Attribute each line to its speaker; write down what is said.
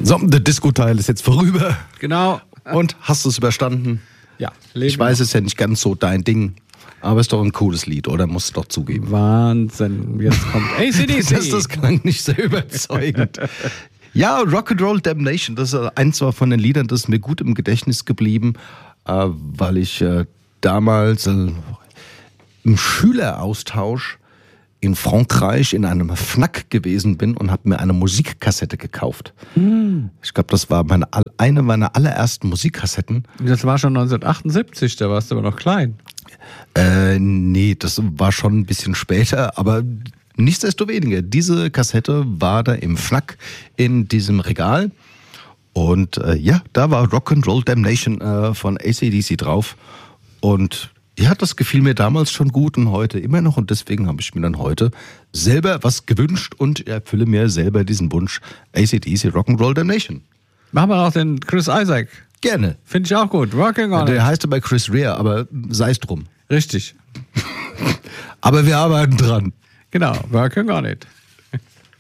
Speaker 1: So, der Disco-Teil ist jetzt vorüber.
Speaker 2: Genau.
Speaker 1: Und hast du es überstanden?
Speaker 2: Ja,
Speaker 1: Ich weiß, es ist ja nicht ganz so dein Ding, aber es ist doch ein cooles Lied, oder? Musst du doch zugeben.
Speaker 2: Wahnsinn. Jetzt kommt AC/DC.
Speaker 1: Das klang nicht sehr überzeugend. Ja, Rock'n'Roll Damnation, das ist eins von den Liedern, das ist mir gut im Gedächtnis geblieben, weil ich damals im Schüleraustausch in Frankreich in einem Fnac gewesen bin und habe mir eine Musikkassette gekauft. Ich glaube, das war eine meiner allerersten Musikkassetten.
Speaker 2: Das war schon 1978, da warst du aber noch klein.
Speaker 1: Nee, das war schon ein bisschen später, aber nichtsdestoweniger, diese Kassette war da im Fnac in diesem Regal und da war Rock'n'Roll Damnation von AC/DC drauf und ja, das gefiel mir damals schon gut und heute immer noch und deswegen habe ich mir dann heute selber was gewünscht und erfülle mir selber diesen Wunsch AC/DC Rock'n'Roll Damnation.
Speaker 2: Machen wir auch den Chris Isaak.
Speaker 1: Gerne.
Speaker 2: Finde ich auch gut. Working on it.
Speaker 1: Der heißt aber Chris Rea, aber sei es drum.
Speaker 2: Richtig.
Speaker 1: Aber wir arbeiten dran.
Speaker 2: Genau, working on it.